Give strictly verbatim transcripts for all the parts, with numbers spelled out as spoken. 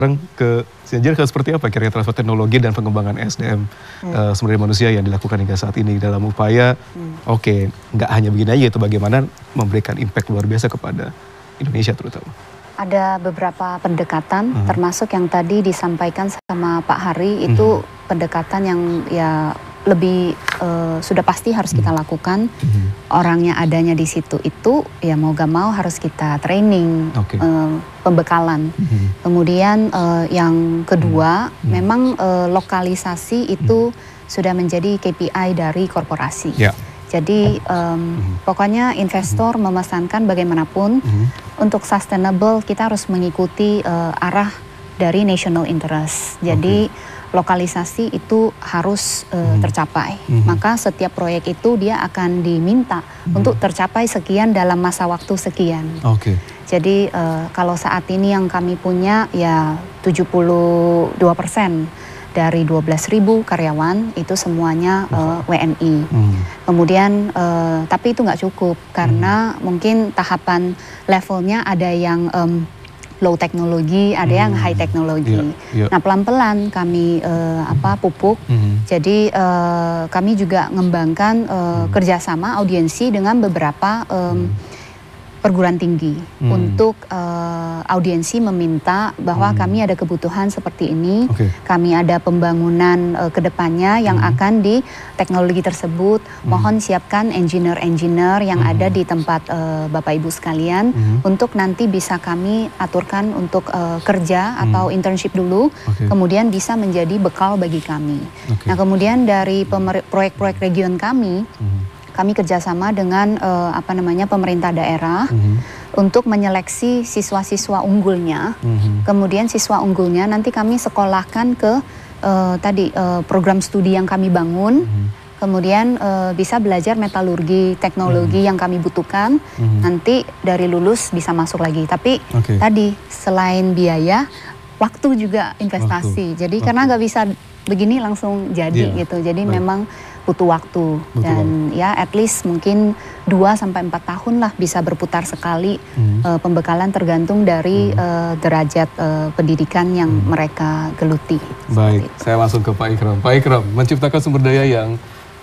ke Sianjur ke seperti apa kira-kira transfer teknologi dan pengembangan S D M hmm. uh, sumber daya manusia yang dilakukan hingga saat ini dalam upaya hmm. oke okay, nggak hanya begini aja, itu bagaimana memberikan impact luar biasa kepada Indonesia terutama. Ada beberapa pendekatan hmm. termasuk yang tadi disampaikan sama Pak Hari itu hmm. pendekatan yang ya lebih uh, sudah pasti harus kita lakukan. Mm-hmm. Orangnya adanya di situ itu ya mau gak mau harus kita training, okay. uh, pembekalan. Mm-hmm. Kemudian uh, yang kedua mm-hmm. memang uh, lokalisasi itu mm-hmm. sudah menjadi K P I dari korporasi. Yeah. Jadi um, mm-hmm. pokoknya investor mm-hmm. memesankan bagaimanapun mm-hmm. untuk sustainable kita harus mengikuti uh, arah dari national interest. Jadi okay. lokalisasi itu harus uh, hmm. tercapai. Hmm. Maka setiap proyek itu dia akan diminta hmm. untuk tercapai sekian dalam masa waktu sekian. Oke. Okay. Jadi uh, kalau saat ini yang kami punya ya tujuh puluh dua persen dari dua belas ribu karyawan itu semuanya uh, W N I. Hmm. Kemudian uh, tapi itu nggak cukup karena hmm. mungkin tahapan levelnya ada yang um, low teknologi, ada hmm. yang high teknologi. Yeah, yeah. Nah pelan-pelan kami uh, apa pupuk. Hmm. Jadi uh, kami juga mengembangkan uh, hmm. kerjasama audiensi dengan beberapa um, hmm. perguruan tinggi hmm. untuk uh, audiensi meminta bahwa hmm. kami ada kebutuhan seperti ini, okay. kami ada pembangunan uh, kedepannya yang hmm. akan di teknologi tersebut, hmm. mohon siapkan engineer-engineer yang hmm. ada di tempat uh, Bapak Ibu sekalian hmm. untuk nanti bisa kami aturkan untuk uh, kerja hmm. atau internship dulu, okay. kemudian bisa menjadi bekal bagi kami. Okay. Nah kemudian dari proyek-proyek region kami, hmm. kami kerjasama dengan uh, apa namanya pemerintah daerah mm-hmm. untuk menyeleksi siswa-siswa unggulnya. Mm-hmm. Kemudian siswa unggulnya nanti kami sekolahkan ke uh, tadi uh, program studi yang kami bangun. Mm-hmm. Kemudian uh, bisa belajar metalurgi, teknologi mm-hmm. yang kami butuhkan. Mm-hmm. Nanti dari lulus bisa masuk lagi. Tapi okay. tadi selain biaya, waktu juga investasi. Waktu. Jadi okay. karena nggak bisa begini langsung jadi yeah. gitu. Jadi Baik. memang butuh waktu butuh dan waktu. ya at least mungkin dua sampai empat tahun lah bisa berputar sekali hmm. uh, pembekalan tergantung dari hmm. uh, derajat uh, pendidikan yang hmm. mereka geluti. Baik, saya langsung ke Pak Ikram. Pak Ikram, menciptakan sumber daya yang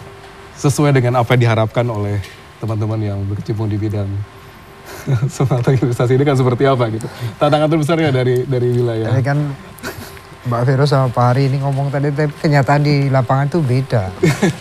sesuai dengan apa yang diharapkan oleh teman-teman yang berkecimpung di bidang semata investasi ini kan seperti apa gitu? Tantangan terbesarnya dari dari wilayah. Ini kan Mbak Vero sama Pak Hari ini ngomong tadi, tapi kenyataan di lapangan tuh beda.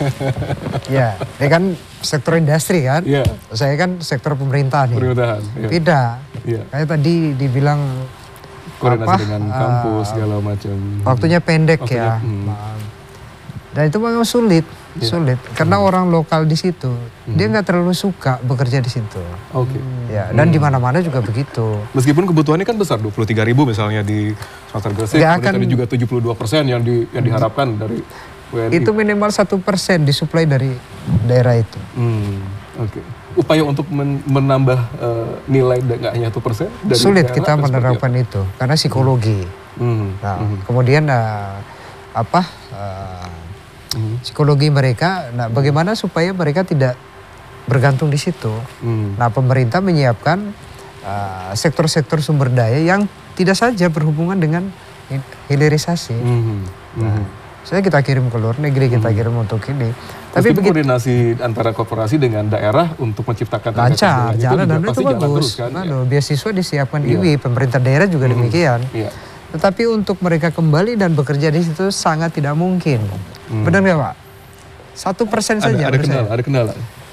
Ya, ini kan sektor industri kan, yeah. saya kan sektor pemerintahan nih. Pemerintahan, yeah. Beda. Yeah. Kayak tadi dibilang koordinasi apa, dengan kampus uh, segala macam. Waktunya pendek waktunya, ya. Hmm. Dan itu memang sulit, yeah. sulit. Karena hmm. orang lokal di situ, hmm. dia nggak terlalu suka bekerja di situ. Oke. Okay. Ya, dan hmm. di mana-mana juga begitu. Meskipun kebutuhannya kan besar, dua puluh tiga ribu misalnya di Sumatera Gresik, kemudian tadi juga tujuh puluh dua persen yang di, yang diharapkan hmm. dari W N I. Itu minimal satu persen disuplai dari daerah itu. Hmm. Oke. Okay. Upaya untuk men menambah uh, nilai nggak hanya satu persen? Sulit kita menerapkan itu, karena psikologi. Hmm. Nah, hmm. kemudian uh, apa? Uh, hmm. Psikologi mereka, nah bagaimana supaya mereka tidak bergantung di situ. Hmm. Nah pemerintah menyiapkan sektor-sektor uh, sumber daya yang tidak saja berhubungan dengan hilirisasi. Hmm. Nah, hmm. saya kita kirim ke luar negeri, kita hmm. kirim untuk ini. Tapi begitu, koordinasi antara korporasi dengan daerah untuk menciptakan lancar, jalan dan itu bagus. Kan, ya? Beasiswa disiapkan yeah. I W I, pemerintah daerah juga hmm. demikian. Yeah. Tetapi untuk mereka kembali dan bekerja di situ sangat tidak mungkin. Hmm. Benar nggak Pak? Satu persen saja. Ada kendala, ada kendala.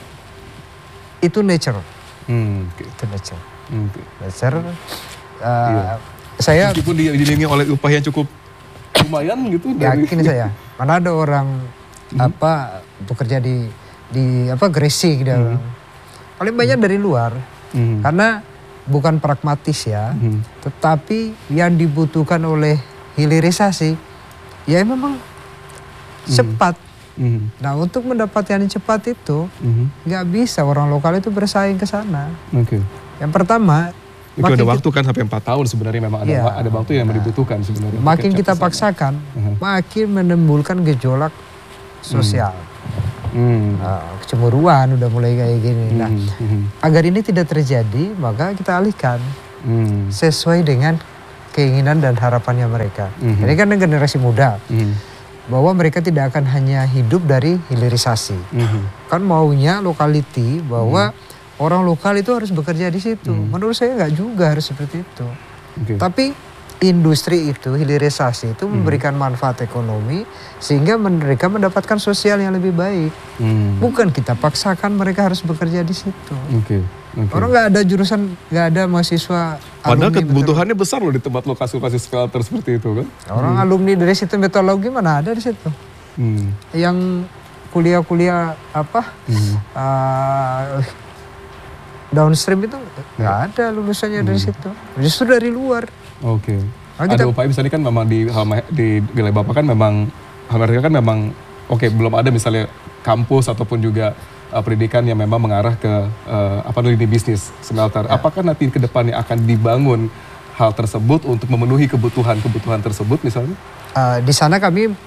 Itu nature, hmm, okay. itu nature, hmm, okay. nature. Uh, iya. Saya meskipun diiringi oleh upah yang cukup lumayan gitu. Yakin dari... saya, mana ada orang hmm. apa bekerja di di apa Gresik dan hmm. paling banyak hmm. dari luar, hmm. karena bukan pragmatis ya, hmm. tetapi yang dibutuhkan oleh hilirisasi, ya memang hmm. cepat. Mm-hmm. Nah untuk mendapatkan yang cepat itu nggak mm-hmm. bisa orang lokal itu bersaing ke sana. Oke. Okay. Yang pertama, itu ada waktu kan sampai empat tahun sebenarnya memang ada ya, ada waktu yang nah, dibutuhkan sebenarnya. Makin kita paksakan, uh-huh. makin menimbulkan gejolak sosial. Mm. Nah, kecemburuan udah mulai kayak gini. Mm-hmm. Nah agar ini tidak terjadi maka kita alihkan mm. sesuai dengan keinginan dan harapannya mereka. Mhm. Ini kan generasi muda. Mhm. Bahwa mereka tidak akan hanya hidup dari hilirisasi. Mhm. Kan maunya lokality bahwa mhm. orang lokal itu harus bekerja di situ. Mhm. Menurut saya nggak juga harus seperti itu. Okay. Tapi industri itu, hilirisasi itu hmm. memberikan manfaat ekonomi sehingga mereka mendapatkan sosial yang lebih baik. Hmm. Bukan kita paksakan mereka harus bekerja di situ. Okay. Okay. Orang nggak ada jurusan, nggak ada mahasiswa. Padahal kebutuhannya besar loh di tempat lokasi-lokasi smelter seperti itu kan. Orang hmm. alumni dari situ metalurgi mana ada di situ. Hmm. Yang kuliah-kuliah apa hmm. uh, downstream itu nggak ya. ada lulusannya hmm. dari situ. Justru dari luar. Oke. Okay. Nah, ada upaya misalnya kan memang di di wilayah Bapak kan memang Amerika kan memang oke okay, belum ada misalnya kampus ataupun juga uh, pendidikan yang memang mengarah ke uh, apa lini bisnis smelter. Ya. Apakah nanti ke depannya akan dibangun hal tersebut untuk memenuhi kebutuhan-kebutuhan tersebut misalnya? Uh, di sana kami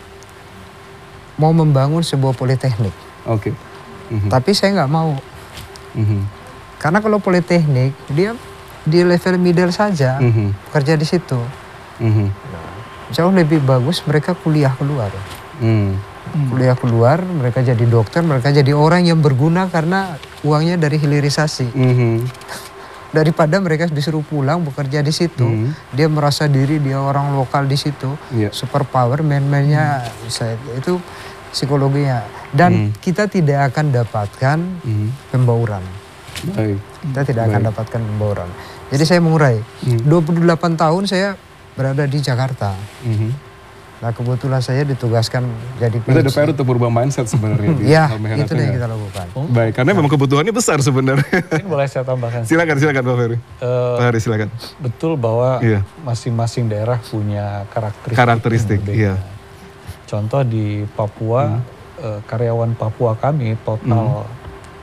mau membangun sebuah politeknik. Oke. Okay. Mm-hmm. Tapi saya nggak mau. Mm-hmm. Karena kalau politeknik dia di level middle saja mm-hmm. kerja di situ, mm-hmm. nah, jauh lebih bagus mereka kuliah keluar, mm. kuliah keluar, mereka jadi dokter, mereka jadi orang yang berguna karena uangnya dari hilirisasi, mm-hmm. daripada mereka disuruh pulang bekerja di situ, mm-hmm. dia merasa diri dia orang lokal di situ, yeah. super power, man-mannya mm. itu psikologinya, dan mm. kita tidak akan dapatkan mm. pembauran. Baik. Kita tidak Baik. akan dapatkan pembauran. Jadi saya mengurai, hmm. dua puluh delapan tahun saya berada di Jakarta. Hmm. Nah kebetulan saya ditugaskan jadi P H D. Itu ada P R untuk berubah mindset sebenarnya. Iya, itu yang kita lakukan. Oh. Baik, karena memang kebutuhannya besar sebenarnya. Ini boleh saya tambahkan. Silakan, silakan Pak Ferry. Uh, Pak Ferry silakan. Betul bahwa iya. masing-masing daerah punya karakteristik. Karakteristik, iya. Contoh di Papua, hmm. uh, karyawan Papua kami total hmm.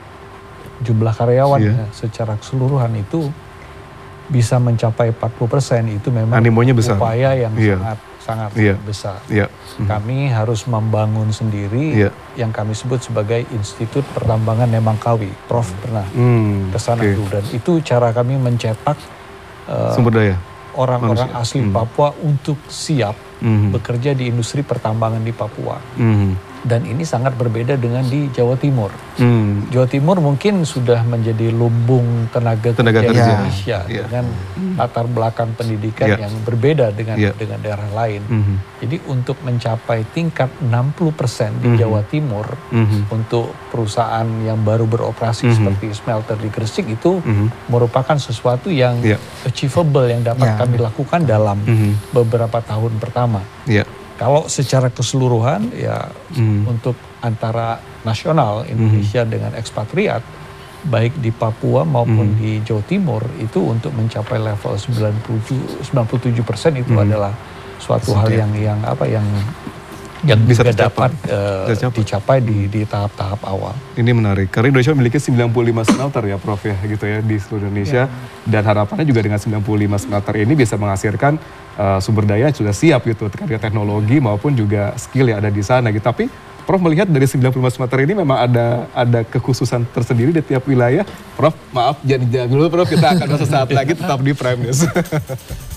jumlah karyawannya yeah. secara keseluruhan itu bisa mencapai empat puluh persen, itu memang animonya besar. Upaya yang yeah. sangat sangat yeah. besar. Yeah. Mm-hmm. Kami harus membangun sendiri yeah. yang kami sebut sebagai Institut Pertambangan Nemangkawi. Prof pernah mm, ke sana okay. dulu, dan itu cara kami mencetak uh, sumber daya orang-orang asli mm. Papua untuk siap mm-hmm. bekerja di industri pertambangan di Papua. Mm-hmm. Dan ini sangat berbeda dengan di Jawa Timur. Hmm. Jawa Timur mungkin sudah menjadi lumbung tenaga, tenaga kerja Indonesia yeah. dengan hmm. latar belakang pendidikan yeah. yang berbeda dengan yeah. dengan daerah lain. Hmm. Jadi untuk mencapai tingkat enam puluh persen di hmm. Jawa Timur hmm. untuk perusahaan yang baru beroperasi hmm. seperti smelter di Gresik itu hmm. merupakan sesuatu yang yeah. achievable yang dapat yeah. kami lakukan dalam hmm. beberapa tahun pertama. Yeah. Kalau secara keseluruhan ya mm. untuk antara nasional Indonesia mm. dengan ekspatriat baik di Papua maupun mm. di Jawa Timur itu untuk mencapai level sembilan puluh tujuh persen itu mm. adalah suatu Sedia. hal yang yang apa yang yang bisa dapat uh, dicapai di di tahap-tahap awal. Ini menarik karena Indonesia memiliki sembilan puluh lima smelter ya Prof ya gitu ya di seluruh Indonesia ya. Dan harapannya juga dengan sembilan puluh lima smelter ini bisa menghasilkan uh, sumber daya yang sudah siap gitu terkait teknologi maupun juga skill yang ada di sana gitu. Tapi Prof melihat dari sembilan puluh lima smelter ini memang ada ada kekhususan tersendiri di tiap wilayah. Prof maaf jangan dulu Prof, kita akan sesaat lagi tetap di Prime News.